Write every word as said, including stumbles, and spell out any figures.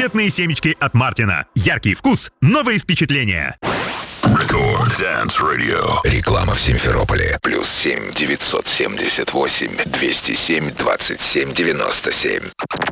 Раритетные семечки от Мартина. Яркий вкус, новые впечатления. Рекорд Dance Radio. Реклама в Симферополе. Плюс семь девятьсот семьдесят восемь двести семь двадцать семь девяносто семь.